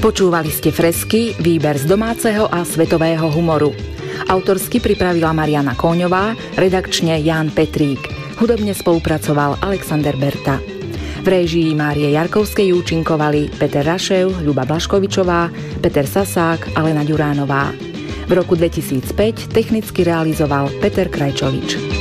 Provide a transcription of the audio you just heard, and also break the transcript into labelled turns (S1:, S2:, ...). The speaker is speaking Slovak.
S1: Počúvali ste Fresky, výber z domáceho a svetového humoru. Autorsky pripravila Mariana Kóňová, redakčne Ján Petrík. Hudobne spolupracoval Alexander Berta. V réžii Márie Jarkovskej účinkovali Peter Rašev, Ľuba Blaškovičová, Peter Sasák, Alena Ďuránová. V roku 2005 technicky realizoval Peter Krajčovič.